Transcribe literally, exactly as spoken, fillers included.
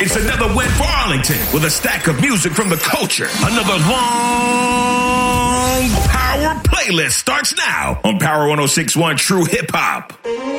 It's another win for Arlington with a stack of music from the culture. Another long power playlist starts now on Power one oh six point one True Hip Hop.